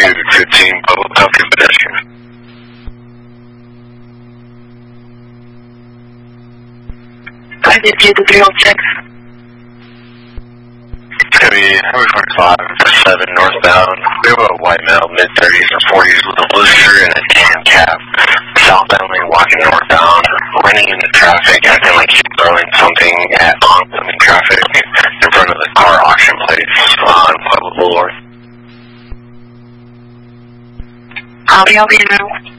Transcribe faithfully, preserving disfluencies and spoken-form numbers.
two fifteen, Bubble Duncan pedestrian. I did do the three oh six. It's going to be Highway forty-five, seven northbound. We have a white male, mid thirties or forties with a blue shirt and a tan cap. Southbound lane, walking northbound, running into traffic, acting like he's throwing something at oncoming traffic in front of the car auction place on Pueblo Boulevard. I'll be over here now.